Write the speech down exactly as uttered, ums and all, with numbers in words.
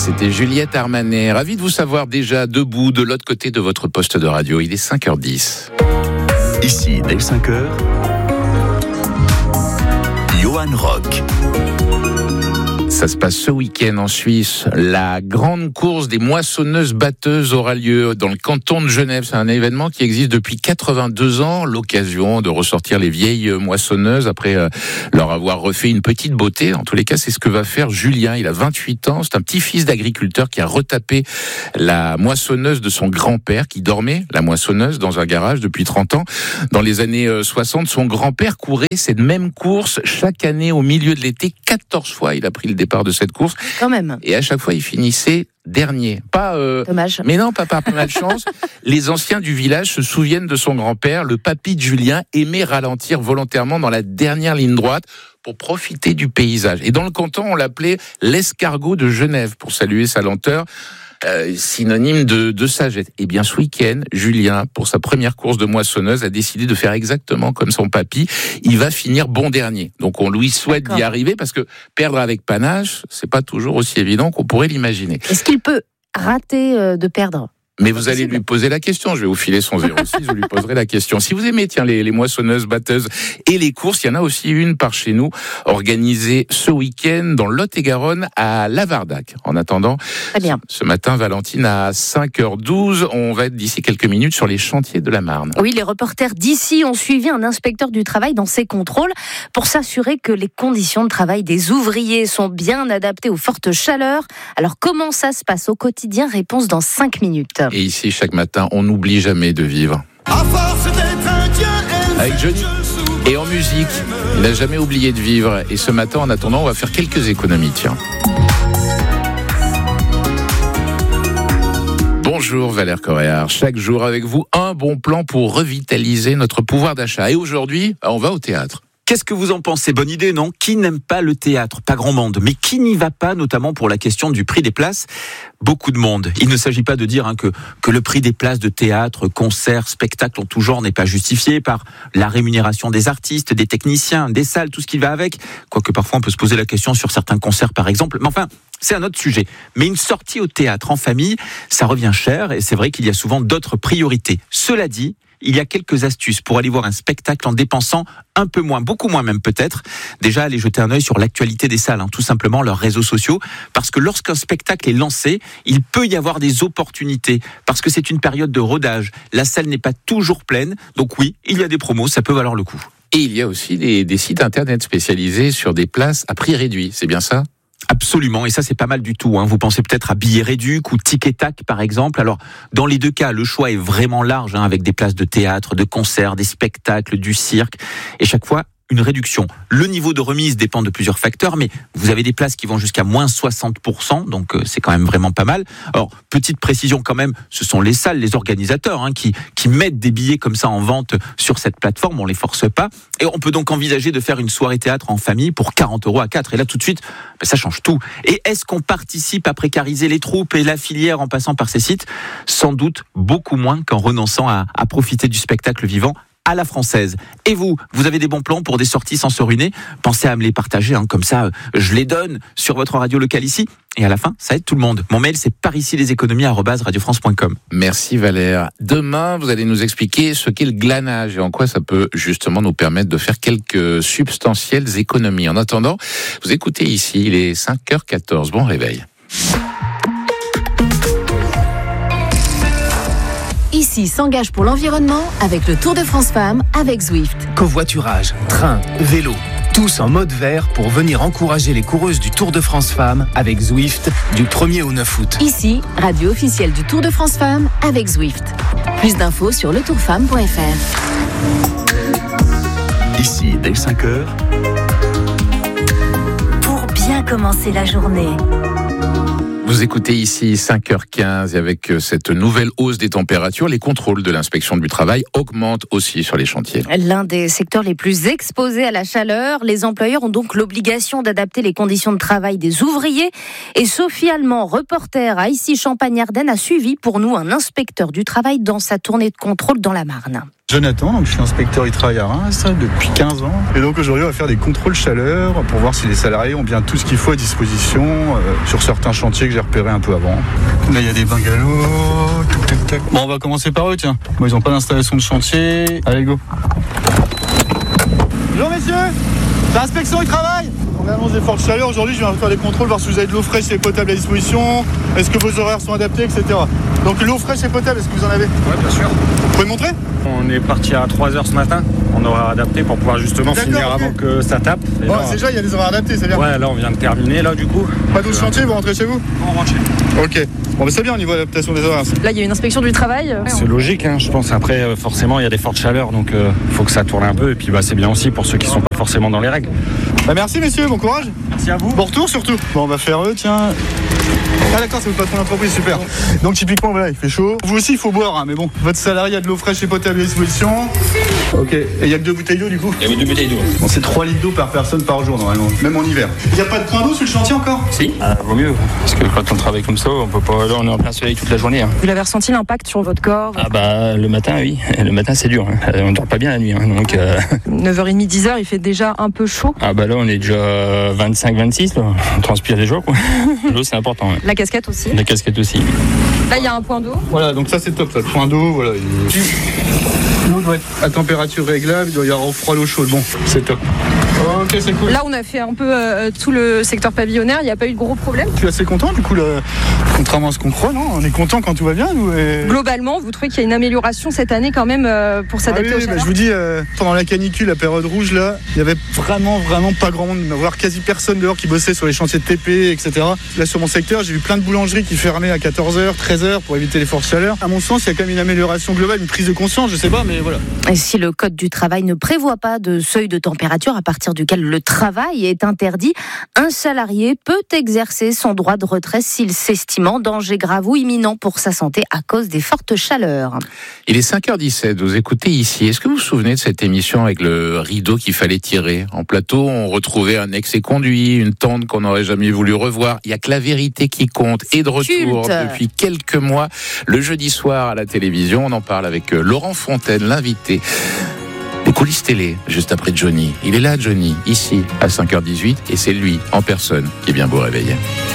C'était Juliette Armanet. Ravi de vous savoir déjà debout de l'autre côté de votre poste de radio. Il est cinq heures dix. Ici, dès cinq heures, Johan Rock. Ça se passe ce week-end en Suisse. La grande course des moissonneuses-batteuses aura lieu dans le canton de Genève. C'est un événement qui existe depuis quatre-vingt-deux ans. L'occasion de ressortir les vieilles moissonneuses après euh, leur avoir refait une petite beauté. En tous les cas, c'est ce que va faire Julien. Il a vingt-huit ans. C'est un petit-fils d'agriculteur qui a retapé la moissonneuse de son grand-père qui dormait, la moissonneuse, dans un garage depuis trente ans. Dans les années soixante, son grand-père courait cette même course chaque année au milieu de l'été. quatorze fois, il a pris le départ de cette course. Quand même. Et à chaque fois, il finissait dernier. Pas, euh, Dommage. Mais non, pas par malchance. Les anciens du village se souviennent de son grand-père. Le papy de Julien aimait ralentir volontairement dans la dernière ligne droite pour profiter du paysage. Et dans le canton, on l'appelait l'escargot de Genève pour saluer sa lenteur. Euh, synonyme de, de sagesse. Et bien ce week-end, Julien, pour sa première course de moissonneuse, a décidé de faire exactement comme son papy. Il va finir bon dernier. Donc on lui souhaite D'accord. d'y arriver parce que perdre avec panache, c'est pas toujours aussi évident qu'on pourrait l'imaginer. Est-ce qu'il peut rater euh, de perdre ? Mais vous allez lui poser la question. Je vais vous filer son zéro six, je lui poserai la question. Si vous aimez, tiens, les, les moissonneuses, batteuses et les courses, il y en a aussi une par chez nous, organisée ce week-end dans Lot-et-Garonne à Lavardac. En attendant, Très bien. Ce, ce matin, Valentine, à cinq heures douze, on va être d'ici quelques minutes sur les chantiers de la Marne. Oui, les reporters d'ici ont suivi un inspecteur du travail dans ses contrôles pour s'assurer que les conditions de travail des ouvriers sont bien adaptées aux fortes chaleurs. Alors, comment ça se passe au quotidien ? Réponse dans cinq minutes. Et ici, chaque matin, on n'oublie jamais de vivre. À force d'être indien, avec Johnny. Et en musique, il n'a jamais oublié de vivre. Et ce matin, en attendant, on va faire quelques économies, tiens. Bonjour Valère Coréard, chaque jour avec vous, un bon plan pour revitaliser notre pouvoir d'achat. Et aujourd'hui, on va au théâtre. Qu'est-ce que vous en pensez ? Bonne idée, non ? Qui n'aime pas le théâtre ? Pas grand monde. Mais qui n'y va pas, notamment pour la question du prix des places ? Beaucoup de monde. Il ne s'agit pas de dire hein, que, que le prix des places de théâtre, concerts, spectacles en tout genre n'est pas justifié par la rémunération des artistes, des techniciens, des salles, tout ce qui va avec. Quoique parfois on peut se poser la question sur certains concerts par exemple. Mais enfin, c'est un autre sujet. Mais une sortie au théâtre en famille, ça revient cher et c'est vrai qu'il y a souvent d'autres priorités. Cela dit, il y a quelques astuces pour aller voir un spectacle en dépensant un peu moins, beaucoup moins même peut-être. Déjà, aller jeter un œil sur l'actualité des salles, hein, tout simplement leurs réseaux sociaux, parce que lorsqu'un spectacle est lancé, il peut y avoir des opportunités, parce que c'est une période de rodage. La salle n'est pas toujours pleine, donc oui, il y a des promos, ça peut valoir le coup. Et il y a aussi des, des sites internet spécialisés sur des places à prix réduit, c'est bien ça ? Absolument, et ça c'est pas mal du tout. Hein. Vous pensez peut-être à Billets Réduc ou Tic et Tac par exemple. Alors dans les deux cas, le choix est vraiment large, hein, avec des places de théâtre, de concerts, des spectacles, du cirque, et chaque fois une réduction. Le niveau de remise dépend de plusieurs facteurs, mais vous avez des places qui vont jusqu'à moins soixante pour cent, donc euh, c'est quand même vraiment pas mal. Alors, petite précision quand même, ce sont les salles, les organisateurs hein, qui, qui mettent des billets comme ça en vente sur cette plateforme, on les force pas. Et on peut donc envisager de faire une soirée théâtre en famille pour quarante euros à quatre. Et là, tout de suite, ben, ça change tout. Et est-ce qu'on participe à précariser les troupes et la filière en passant par ces sites ? Sans doute beaucoup moins qu'en renonçant à, à profiter du spectacle vivant à la française. Et vous, vous avez des bons plans pour des sorties sans se ruiner ? Pensez à me les partager, hein, comme ça, je les donne sur votre radio locale ici. Et à la fin, ça aide tout le monde. Mon mail, c'est par ici les économies arobase radio france point com. Merci Valère. Demain, vous allez nous expliquer ce qu'est le glanage et en quoi ça peut justement nous permettre de faire quelques substantielles économies. En attendant, vous écoutez ici, il est cinq heures quatorze. Bon réveil. Ici s'engage pour l'environnement avec le Tour de France Femmes avec Zwift. Covoiturage, train, vélo, tous en mode vert pour venir encourager les coureuses du Tour de France Femmes avec Zwift du premier au neuf août. Ici, radio officielle du Tour de France Femmes avec Zwift. Plus d'infos sur le tour femme point f r. Ici, dès cinq heures. Pour bien commencer la journée. Vous écoutez ici cinq heures quinze et avec cette nouvelle hausse des températures, les contrôles de l'inspection du travail augmentent aussi sur les chantiers. L'un des secteurs les plus exposés à la chaleur, les employeurs ont donc l'obligation d'adapter les conditions de travail des ouvriers. Et Sophie Allemand, reporter à ici Champagne-Ardenne, a suivi pour nous un inspecteur du travail dans sa tournée de contrôle dans la Marne. Jonathan, donc je suis inspecteur du travail à Reims depuis quinze ans. Et donc aujourd'hui, on va faire des contrôles chaleur pour voir si les salariés ont bien tout ce qu'il faut à disposition euh, sur certains chantiers que j'ai repérés un peu avant. Là, il y a des bungalows. Tac, tac, tac. Bon, on va commencer par eux, tiens. Bon, ils n'ont pas d'installation de chantier. Allez, go. Bonjour, messieurs. C'est l'inspection du travail. On annonce des fortes chaleurs. Aujourd'hui, je viens faire des contrôles, voir si vous avez de l'eau fraîche et potable à disposition. Est-ce que vos horaires sont adaptés, et cetera. Donc, l'eau fraîche et potable, est-ce que vous en avez ? Oui, bien sûr. Vous pouvez me montrer ? On est parti à trois heures ce matin. On aura adapté pour pouvoir justement D'accord, finir okay. avant que ça tape. Bon, là, déjà, il y a des horaires adaptés, c'est bien. Ouais, là, on vient de terminer, là, du coup. Pas de chantier, vous rentrez chez vous ? On rentre chez nous. Ok. Bon, mais c'est bien au niveau de l'adaptation des horaires. Là, il y a une inspection du travail. C'est logique, hein, je pense. Après, euh, forcément, il y a des fortes chaleurs, donc il euh, faut que ça tourne un peu. Et puis, bah, c'est bien aussi pour ceux qui sont pas forcément dans les règles. Bah, merci, messieurs. Bon courage. Merci à vous. Bon retour, surtout. Bon, on va faire eux, tiens. Ah d'accord, c'est votre patron d'entreprise, super. Donc typiquement, voilà, il fait chaud. Vous aussi, il faut boire, hein, mais bon, votre salarié a de l'eau fraîche et potable à disposition. Ok, et il y a que deux bouteilles d'eau du coup ? Il y a deux bouteilles d'eau. Bon, c'est trois litres d'eau par personne par jour normalement, même en hiver. Il n'y a pas de point d'eau sur le chantier encore ? Si, ah, vaut mieux. Parce que quand on travaille comme ça, on peut pas. Là, on est en plein soleil toute la journée. Hein. Vous l'avez ressenti l'impact sur votre corps ? Ah bah le matin, oui. Le matin, c'est dur. Hein. On dort pas bien la nuit. Hein. Donc euh... neuf heures trente, dix heures, il fait déjà un peu chaud. Ah bah là, on est déjà vingt-cinq vingt-six. Là. On transpire déjà quoi. L'eau, c'est important. Ouais. La casquette aussi. La casquette aussi. Là, il y a un point d'eau. Voilà, donc ça c'est top, ça. Le point d'eau, voilà. Il... L'eau doit être à température réglable, il doit y avoir au froid, l'eau chaude. Bon, c'est top. Ok, c'est cool. Là, on a fait un peu euh, tout le secteur pavillonnaire. Il n'y a pas eu de gros problèmes. Je suis assez content, du coup, là, contrairement à ce qu'on croit, non ? On est content quand tout va bien, nous. Et... Globalement, vous trouvez qu'il y a une amélioration cette année quand même euh, pour s'adapter ah oui, aux chaleurs ? bah, je vous dis, euh, pendant la canicule, la période rouge, là, il y avait vraiment, vraiment pas grand monde, voire quasi personne dehors qui bossait sur les chantiers de T P, et cetera. Là, sur mon secteur, j'ai vu plein de boulangeries qui fermaient à quatorze heures, treize heures pour éviter les fortes chaleurs. À mon sens, il y a quand même une amélioration globale, une prise de conscience, je sais pas, mais voilà. Et si le Code du travail ne prévoit pas de seuil de température à partir duquel le travail est interdit, un salarié peut exercer son droit de retrait s'il s'estime en danger grave ou imminent pour sa santé à cause des fortes chaleurs. Il est cinq heures dix-sept, vous écoutez ici. Est-ce que vous vous souvenez de cette émission avec le rideau qu'il fallait tirer ? En plateau, on retrouvait un ex-éconduit, une tante qu'on n'aurait jamais voulu revoir. Il n'y a que la vérité qui compte. Et de retour Culte. depuis quelques mois, le jeudi soir à la télévision, on en parle avec Laurent Fontaine, l'invité. Les coulisses télé, juste après Johnny. Il est là, Johnny, ici, à cinq heures dix-huit, et c'est lui, en personne, qui vient vous réveiller.